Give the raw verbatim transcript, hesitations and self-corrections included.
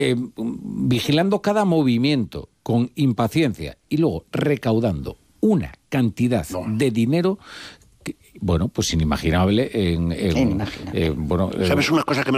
eh, vigilando cada movimiento con impaciencia y luego recaudando una cantidad no. de dinero, que, bueno, pues inimaginable en... en inimaginable. Eh, bueno, ¿Sabes una cosa que me